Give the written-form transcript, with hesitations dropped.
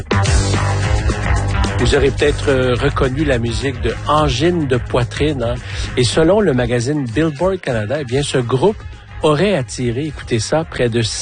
Vous aurez peut-être reconnu la musique de Angine de poitrine. Hein? Et selon le magazine Billboard Canada, eh bien, ce groupe aurait attiré, écoutez ça, près de